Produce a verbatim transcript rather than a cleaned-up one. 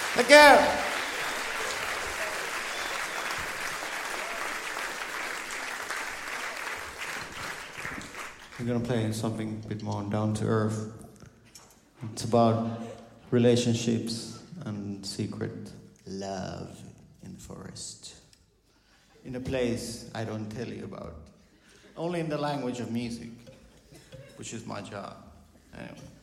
Again. We're gonna play something a bit more down to earth. It's about relationships and secret love in the forest. In a place I don't tell you about. Only in the language of music, which is my job. Anyway.